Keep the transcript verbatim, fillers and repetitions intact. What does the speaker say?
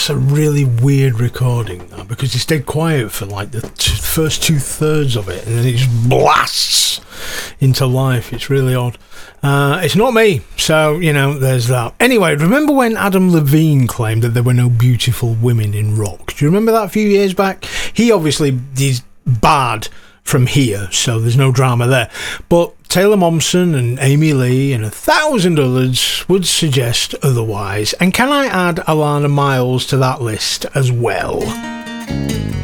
that's a really weird recording now, because he stayed quiet for like the t- first two thirds of it, and then it just blasts into life. It's really odd. Uh, it's not me, so, you know, there's that. Anyway, remember when Adam Levine claimed that there were no beautiful women in rock? Do you remember that a few years back? He obviously is bad from here, so there's no drama there. But Taylor Momsen and Amy Lee and a thousand others would suggest otherwise. And can I add Alana Miles to that list as well?